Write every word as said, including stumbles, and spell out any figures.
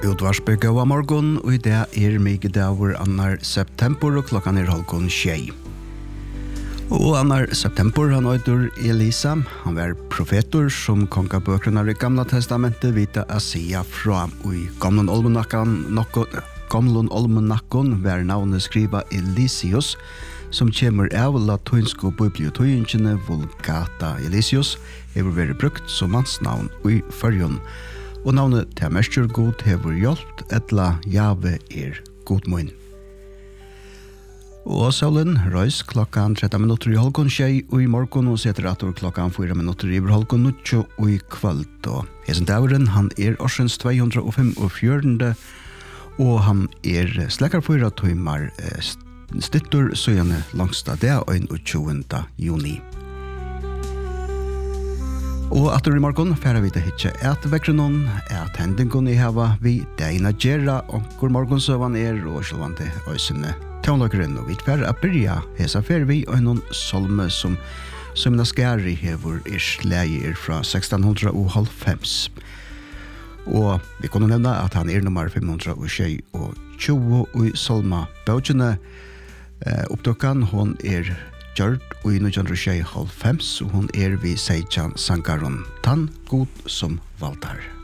Utvarsbygge av morgon, og i det er mye dager annar september, og klokkan er halvgån tjei. Og annar september, han øyder Elisa, han var profetor som konga bøkrene i Gamla testamentet, vita Asia fra, og i Gamlun Olmenakon, Gamlun Olmenakon, var navnet skriva Elisius, som kommer av latinsko bibliotøyingene Vulgata Elisius, hever vært brukt som mannsnavn i førjon. Og navnet til mestjer god hever hjelpt, etla Jave er godmoin. Og solen røys klokkan tretten minutter i halvgån tjei, og i morgen og setter atter klokkan fire minutter i halvgån nuttjo og i kveld. Og hesen dæveren, han er årsens to hundre og fyrre, og han er slekkar fyra tøymar stittur søgjane langsta det og tjuende juni. Og atter i morgen færa vi til hitje et vekkrenon, et hendingon i hava vi deina gjerra, onkur morgonsøvan er og sjølvande øysene tøvnløkeren, og vi færa a byrja hesa færa vi og noen solme som Sømna Skæri hever er slægir fra seksten halvfems. Og vi kunne nevna at han er nummer fem hundre tjue og i Solma Bautjene. Eh, oppdokkan, hon er gjørt og i nitton halvfems, og hon er vi Seichan Sankaron, tann god som valtar.